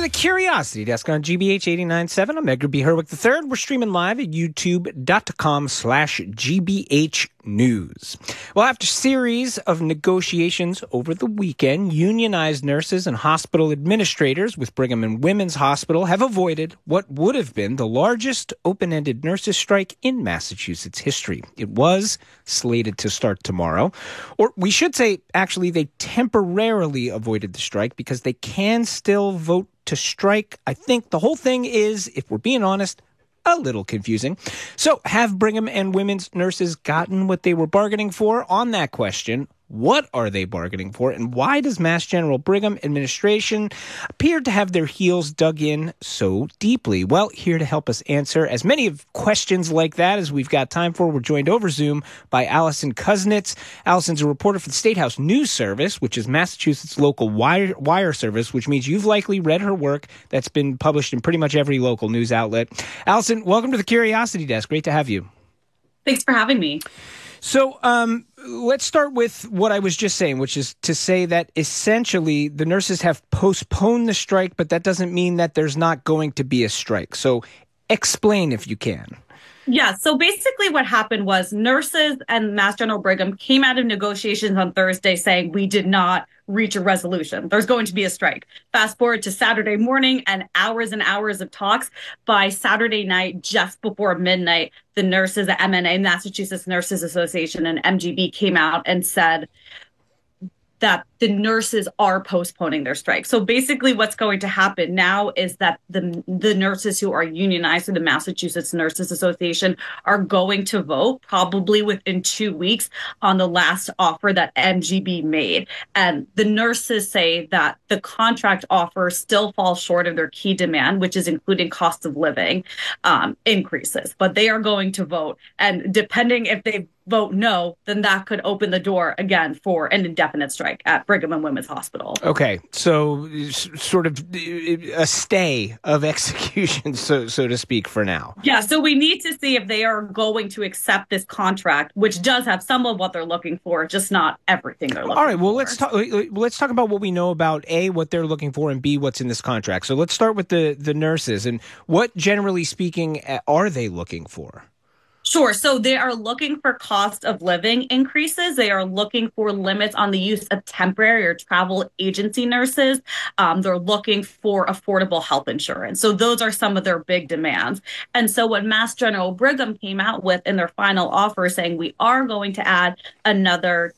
the Curiosity Desk on GBH 89.7. I'm Edgar B. Herwick III. We're streaming live at youtube.com/GBH News. Well, after a series of negotiations over the weekend, unionized nurses and hospital administrators with Brigham and Women's Hospital have avoided what would have been the largest open-ended nurses strike in Massachusetts history. It was slated to start tomorrow. Or we should say, actually, they temporarily avoided the strike because they can still vote to strike. I think the whole thing is, if we're being honest, a little confusing. So have Brigham and Women's nurses gotten what they were bargaining for? On that question, what are they bargaining for? And why does Mass General Brigham administration appear to have their heels dug in so deeply? Well, here to help us answer as many of questions like that as we've got time for, we're joined over Zoom by Allison Kuznits. Allison's a reporter for the State House News Service, which is Massachusetts' local wire service, which means you've likely read her work that's been published in pretty much every local news outlet. Allison, welcome to the Curiosity Desk. Great to have you. Thanks for having me. So let's start with what I was just saying, which is to say that essentially the nurses have postponed the strike, but that doesn't mean that there's not going to be a strike. So explain if you can. Yeah, so basically what happened was nurses and Mass General Brigham came out of negotiations on Thursday saying we did not reach a resolution. There's going to be a strike. Fast forward to Saturday morning and hours of talks. By Saturday night, just before midnight, the nurses at MNA, Massachusetts Nurses Association, and MGB came out and said that the nurses are postponing their strike. So basically what's going to happen now is that the nurses who are unionized in the Massachusetts Nurses Association are going to vote probably within 2 weeks on the last offer that MGB made. And the nurses say that the contract offer still falls short of their key demand, which is including cost of living increases. But they are going to vote. And depending if they vote no, then that could open the door again for an indefinite strike at Brigham and Women's Hospital. Okay, so sort of a stay of execution, so to speak, for now. Yeah, so we need to see if they are going to accept this contract, which does have some of what they're looking for, just not everything they're looking for. All right, well, let's talk about what we know about A, what they're looking for, and B, what's in this contract. So let's start with the nurses, and what, generally speaking, are they looking for? Sure. So they are looking for cost of living increases. They are looking for limits on the use of temporary or travel agency nurses. They're looking for affordable health insurance. So those are some of their big demands. And so what Mass General Brigham came out with in their final offer saying we are going to add another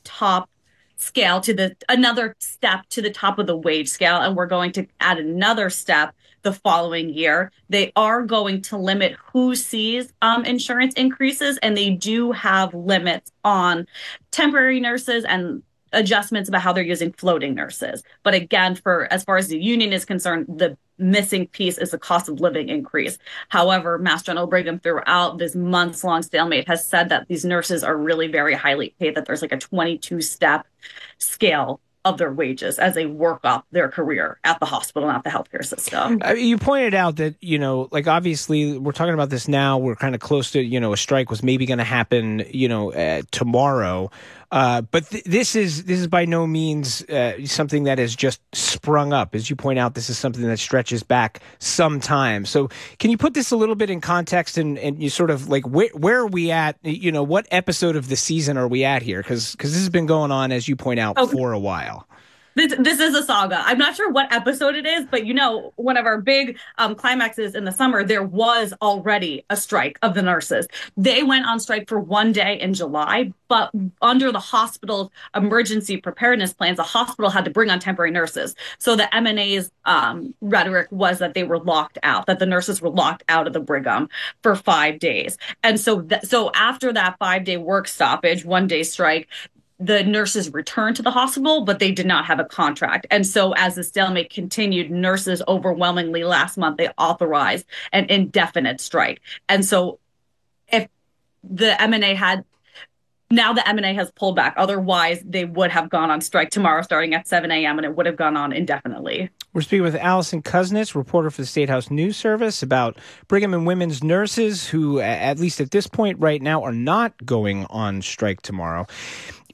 scale to another step to the top of the wage scale, and we're going to add another step the following year. They are going to limit who sees insurance increases, and they do have limits on temporary nurses and adjustments about how they're using floating nurses. But again, as far as the union is concerned, the missing piece is the cost of living increase. However, Mass General Brigham, throughout this months-long stalemate, has said that these nurses are really very highly paid, that there's like a 22-step scale of their wages as they work up their career at the hospital and at the healthcare system. You pointed out that, obviously we're talking about this now. We're kind of close to, a strike was maybe going to happen, tomorrow. But this is by no means something that has just sprung up. As you point out, this is something that stretches back some time. So can you put this a little bit in context and you sort of like where are we at? What episode of the season are we at here? Because this has been going on, as you point out, for a while. This is a saga. I'm not sure what episode it is, but one of our big climaxes in the summer, there was already a strike of the nurses. They went on strike for 1 day in July, but under the hospital's emergency preparedness plans, the hospital had to bring on temporary nurses. So the MNA's rhetoric was that they were locked out, that the nurses were locked out of the Brigham for 5 days. And so after that 5-day work stoppage, 1-day strike, the nurses returned to the hospital, but they did not have a contract. And so as the stalemate continued, nurses overwhelmingly last month, they authorized an indefinite strike. And so if the MNA now the MNA has pulled back. Otherwise, they would have gone on strike tomorrow starting at 7 a.m. and it would have gone on indefinitely. We're speaking with Allison Kuznits, reporter for the State House News Service, about Brigham and Women's nurses who, at least at this point right now, are not going on strike tomorrow.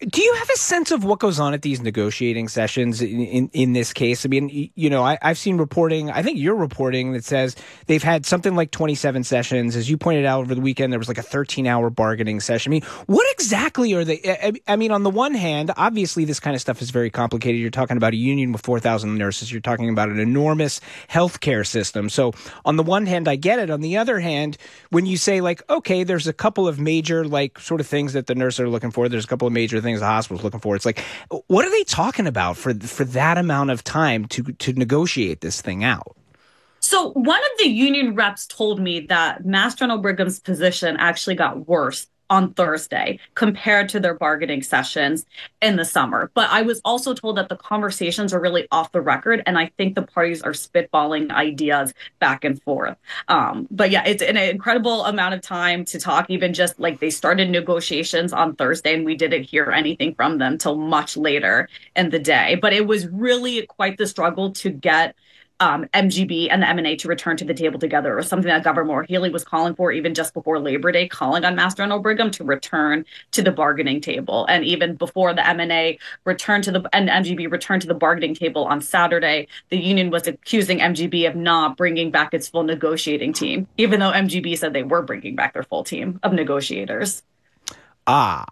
Do you have a sense of what goes on at these negotiating sessions in this case? I mean, I've seen reporting, I think you're reporting, that says they've had something like 27 sessions. As you pointed out over the weekend, there was like a 13-hour bargaining session. I mean, what exactly are they? I mean, on the one hand, obviously this kind of stuff is very complicated. You're talking about a union with 4,000 nurses. You're talking about an enormous healthcare system. So on the one hand, I get it. On the other hand, when you say like, okay, there's a couple of major like sort of things that the nurses are looking for, there's a couple of major things the hospital's looking for. It's like, what are they talking about for that amount of time to negotiate this thing out? So one of the union reps told me that Mass General Brigham's position actually got worse on Thursday compared to their bargaining sessions in the summer. But I was also told that the conversations are really off the record, and I think the parties are spitballing ideas back and forth. But yeah, it's an incredible amount of time to talk, even just like they started negotiations on Thursday and we didn't hear anything from them till much later in the day. But it was really quite the struggle to get MGB and the MNA to return to the table together, or something that Governor Maura Healey was calling for even just before Labor Day, calling on Mass General Brigham to return to the bargaining table. And even before the MNA returned to and MGB returned to the bargaining table on Saturday, the union was accusing MGB of not bringing back its full negotiating team, even though MGB said they were bringing back their full team of negotiators. Ah.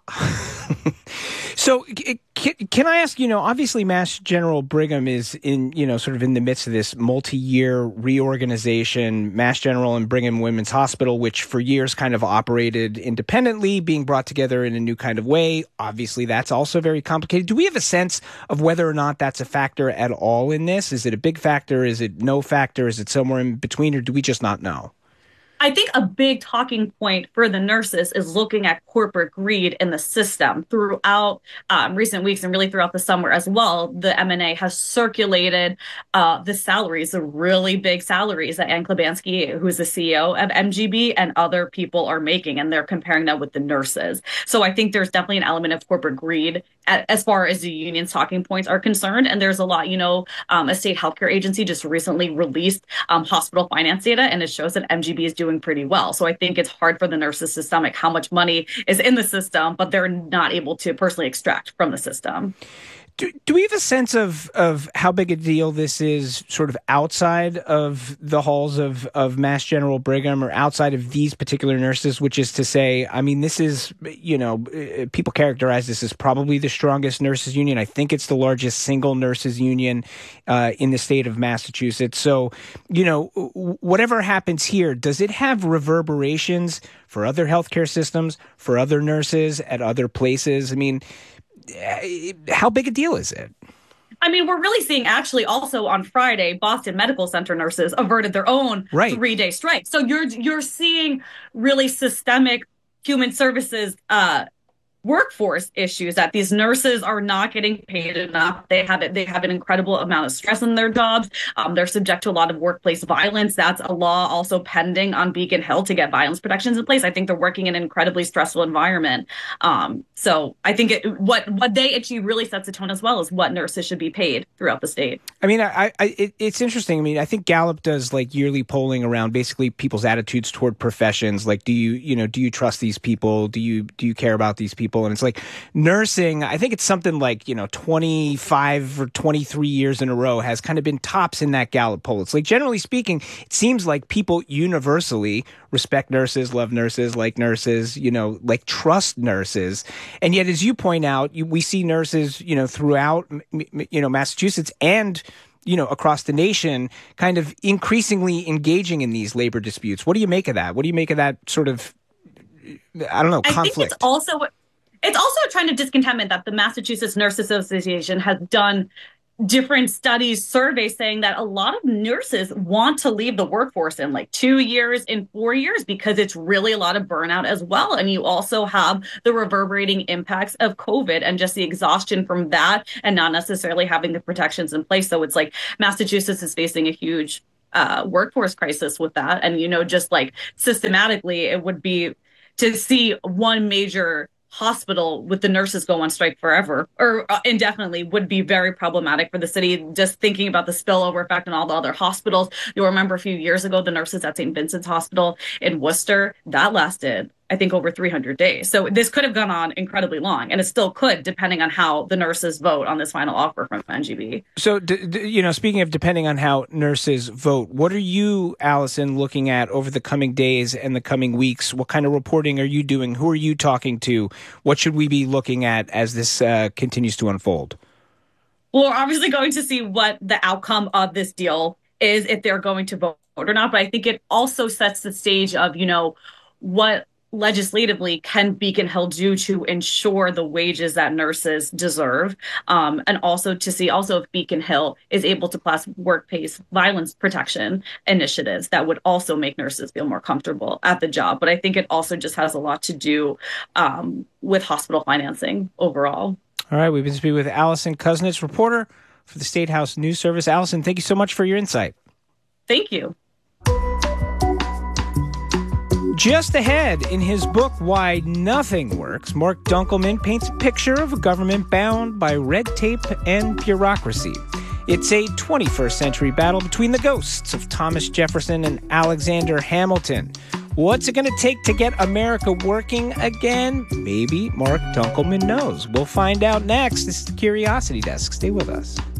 So can I ask, obviously Mass General Brigham is in, sort of in the midst of this multi-year reorganization, Mass General and Brigham Women's Hospital, which for years kind of operated independently, being brought together in a new kind of way. Obviously, that's also very complicated. Do we have a sense of whether or not that's a factor at all in this? Is it a big factor? Is it no factor? Is it somewhere in between, or do we just not know? I think a big talking point for the nurses is looking at corporate greed in the system throughout recent weeks and really throughout the summer as well. The MNA has circulated the salaries, the really big salaries that Ann Klebanski, who is the CEO of MGB, and other people are making, and they're comparing that with the nurses. So I think there's definitely an element of corporate greed as far as the union's talking points are concerned. And there's a lot, a state healthcare agency just recently released hospital finance data, and it shows that MGB is doing pretty well. So I think it's hard for the nurses to stomach how much money is in the system, but they're not able to personally extract from the system. Do we have a sense of how big a deal this is sort of outside of the halls of Mass General Brigham, or outside of these particular nurses, which is to say, I mean, this is, people characterize this as probably the strongest nurses union. I think it's the largest single nurses union in the state of Massachusetts. So, whatever happens here, does it have reverberations for other healthcare systems, for other nurses at other places? I mean, how big a deal is it? I mean, we're really seeing actually also on Friday, Boston Medical Center nurses averted their own 3-day strike. So you're seeing really systemic human services workforce issues, that these nurses are not getting paid enough. They have an incredible amount of stress in their jobs. They're subject to a lot of workplace violence. That's a law also pending on Beacon Hill to get violence protections in place. I think they're working in an incredibly stressful environment. So I think what they achieve really sets the tone as well as what nurses should be paid throughout the state. I mean, it's interesting. I mean, I think Gallup does like yearly polling around basically people's attitudes toward professions. Like, do you trust these people? Do you care about these people? And it's like nursing, I think it's something like, 25 or 23 years in a row has kind of been tops in that Gallup poll. It's like, generally speaking, it seems like people universally respect nurses, love nurses, like nurses, like trust nurses. And yet, as you point out, we see nurses, throughout, Massachusetts and across the nation, kind of increasingly engaging in these labor disputes. What do you make of that? What do you make of that sort of, I don't know, conflict? I think it's also a trend of discontentment that the Massachusetts Nurse Association has done different studies, surveys saying that a lot of nurses want to leave the workforce in like 2 years, in 4 years, because it's really a lot of burnout as well. And you also have the reverberating impacts of COVID and just the exhaustion from that, and not necessarily having the protections in place. So it's like Massachusetts is facing a huge workforce crisis with that. And, just like systematically, it would be to see one major hospital with the nurses go on strike forever or indefinitely would be very problematic for the city. Just thinking about the spillover effect on all the other hospitals. You'll remember a few years ago, the nurses at St. Vincent's Hospital in Worcester, that lasted I think, over 300 days. So this could have gone on incredibly long, and it still could, depending on how the nurses vote on this final offer from NGB. So, speaking of depending on how nurses vote, what are you, Allison, looking at over the coming days and the coming weeks? What kind of reporting are you doing? Who are you talking to? What should we be looking at as this continues to unfold? Well, we're obviously going to see what the outcome of this deal is, if they're going to vote or not. But I think it also sets the stage of, what legislatively can Beacon Hill do to ensure the wages that nurses deserve, and also to see if Beacon Hill is able to pass workplace violence protection initiatives that would also make nurses feel more comfortable at the job. But I think it also just has a lot to do with hospital financing overall. All right, we've been speaking with Allison Kuznits, reporter for the State House News Service. Allison, thank you so much for your insight. Thank you. Just ahead, in his book, Why Nothing Works, Mark Dunkelman paints a picture of a government bound by red tape and bureaucracy. It's a 21st century battle between the ghosts of Thomas Jefferson and Alexander Hamilton. What's it going to take to get America working again? Maybe Mark Dunkelman knows. We'll find out next. This is the Curiosity Desk. Stay with us.